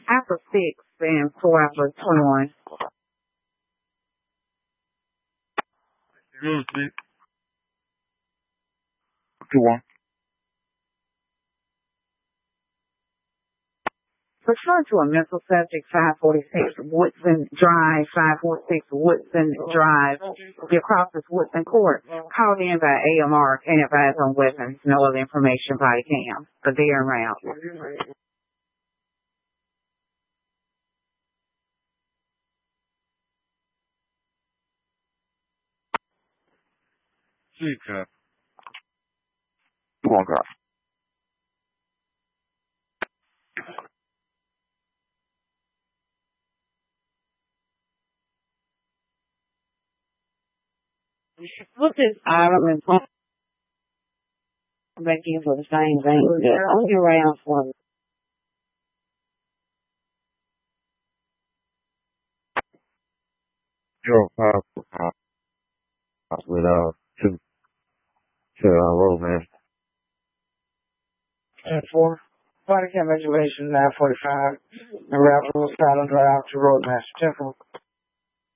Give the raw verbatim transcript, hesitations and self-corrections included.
After six and four after twenty-one. Zero six. Two one. Return to a mental subject, five forty-six Woodson Drive, five forty-six Woodson Drive. Your cross is Woodson Court. Called in by A M R, can't advise on weapons, no other information by cam. But they are around. Six, uh, two one, God. Look at Ireland. Back in for the same thing. I'll be around for them. Zero five four five with uh two to uh Roadmaster. And four. Body cam measurement nine forty-five. And Rapids Silent Drive to Roadmaster Temple.